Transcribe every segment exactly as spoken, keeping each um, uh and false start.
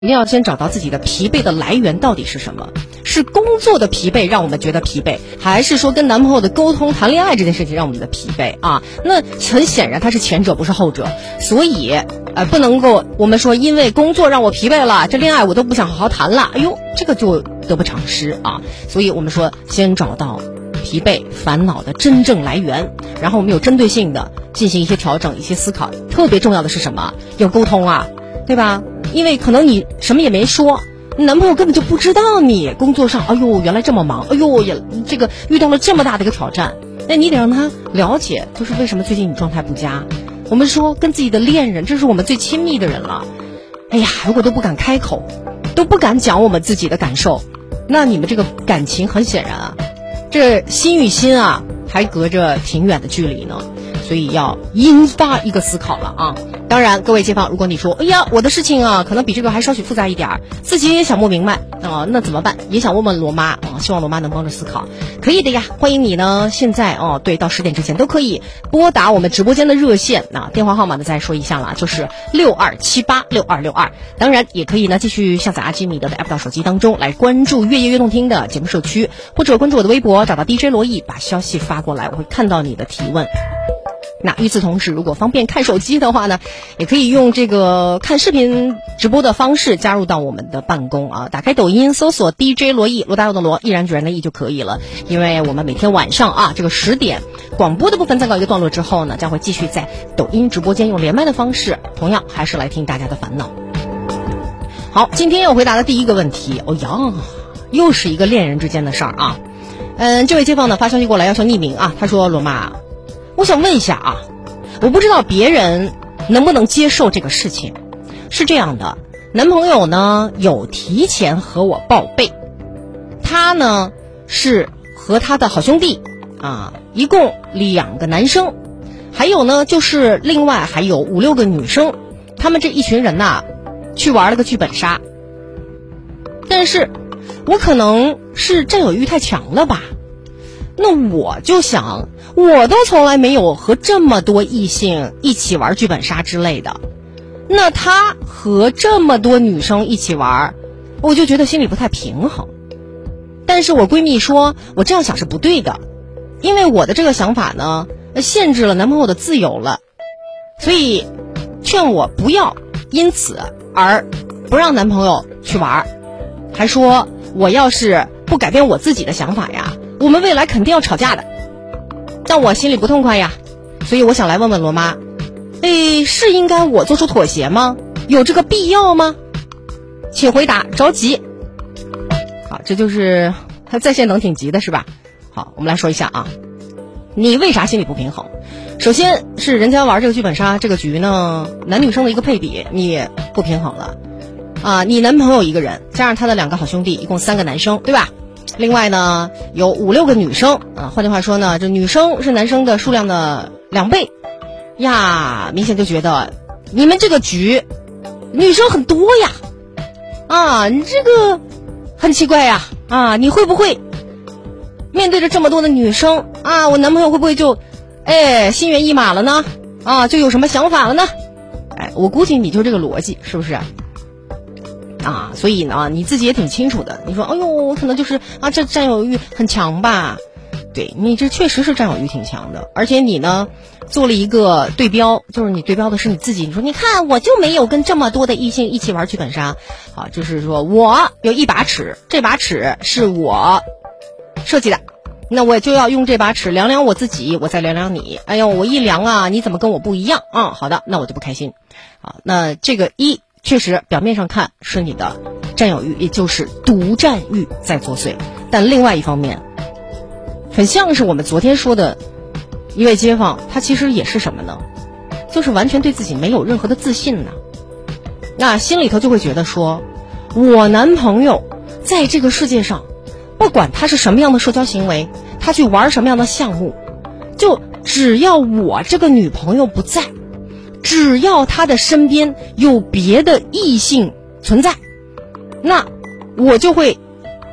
一定要先找到自己的疲惫的来源到底是什么，是工作的疲惫让我们觉得疲惫，还是说跟男朋友的沟通谈恋爱这件事情让我们的疲惫啊？那很显然它是前者不是后者，所以呃不能够我们说因为工作让我疲惫了，这恋爱我都不想好好谈了，哎呦这个就得不偿失啊。所以我们说先找到疲惫烦恼的真正来源，然后我们有针对性的进行一些调整一些思考，特别重要的是什么？要沟通啊，对吧？因为可能你什么也没说，男朋友根本就不知道你工作上哎呦原来这么忙，哎呦也这个遇到了这么大的一个挑战，那你得让他了解就是为什么最近你状态不佳。我们说跟自己的恋人，这是我们最亲密的人了，哎呀如果都不敢开口，都不敢讲我们自己的感受，那你们这个感情很显然啊，这心与心啊还隔着挺远的距离呢，所以要引发一个思考了啊。当然各位街坊，如果你说哎呀我的事情啊可能比这个还稍许复杂一点，自己也想不明白啊，那怎么办？也想问问罗妈啊，希望罗妈能帮着思考。可以的呀，欢迎你呢现在哦对到十点之前都可以拨打我们直播间的热线啊，电话号码呢再说一下了，就是六二七八六二六二。当然也可以呢继续下载阿基米德的 app 到手机当中来关注越夜越动听的节目社区，或者关注我的微博找到 D J 罗毅，把消息发过来，我会看到你的提问。那与此同时，如果方便看手机的话呢，也可以用这个看视频直播的方式加入到我们的办公啊，打开抖音搜索 D J 罗毅，罗大佑的罗，毅然决然的毅就可以了。因为我们每天晚上啊这个十点广播的部分暂告一个段落之后呢，将会继续在抖音直播间用连麦的方式，同样还是来听大家的烦恼。好，今天要回答的第一个问题，哦呀，又是一个恋人之间的事儿啊。嗯，这位街坊呢发消息过来要求匿名啊，他说罗妈，我想问一下啊，我不知道别人能不能接受这个事情。是这样的，男朋友呢有提前和我报备，他呢是和他的好兄弟啊，一共两个男生，还有呢就是另外还有五六个女生，他们这一群人呐去玩了个剧本杀。但是我可能是占有欲太强了吧，那我就想我都从来没有和这么多异性一起玩剧本杀之类的，那他和这么多女生一起玩，我就觉得心里不太平衡。但是我闺蜜说我这样想是不对的，因为我的这个想法呢限制了男朋友的自由了，所以劝我不要因此而不让男朋友去玩，还说我要是不改变我自己的想法呀，我们未来肯定要吵架的。但我心里不痛快呀，所以我想来问问罗妈，诶，是应该我做出妥协吗？有这个必要吗？请回答，着急。好，这就是他在线等挺急的是吧？好，我们来说一下啊，你为啥心里不平衡？首先是人家玩这个剧本杀这个局呢，男女生的一个配比你不平衡了啊，你男朋友一个人加上他的两个好兄弟，一共三个男生，对吧？另外呢有五六个女生啊，换句话说呢，这女生是男生的数量的两倍呀，明显就觉得你们这个局女生很多呀，啊，你这个很奇怪呀，啊，你会不会面对着这么多的女生啊，我男朋友会不会就哎心猿意马了呢？啊，就有什么想法了呢？哎，我估计你就这个逻辑，是不是？啊，所以呢你自己也挺清楚的，你说哎呦我可能就是啊这占有欲很强吧，对，你这确实是占有欲挺强的，而且你呢做了一个对标，就是你对标的是你自己，你说你看我就没有跟这么多的异性一起玩剧本杀啊，就是说我有一把尺，这把尺是我设计的，那我就要用这把尺量量我自己，我再量量你，哎呦我一量啊你怎么跟我不一样啊、嗯、好的，那我就不开心啊。那这个一确实表面上看是你的占有欲，也就是独占欲在作祟，但另外一方面很像是我们昨天说的一位街坊，他其实也是什么呢，就是完全对自己没有任何的自信呢。那心里头就会觉得说我男朋友在这个世界上不管他是什么样的社交行为，他去玩什么样的项目，就只要我这个女朋友不在，只要他的身边有别的异性存在，那我就会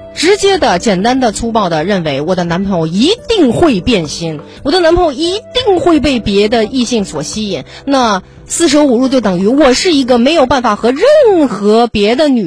直接的、简单的、粗暴的认为我的男朋友一定会变心，我的男朋友一定会被别的异性所吸引，那四舍五入就等于我是一个没有办法和任何别的女